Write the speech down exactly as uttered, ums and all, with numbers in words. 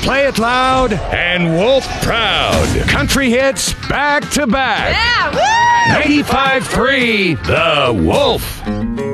Play it loud and Wolf proud. Country hits back to back. Yeah, woo! ninety-five point three The Wolf.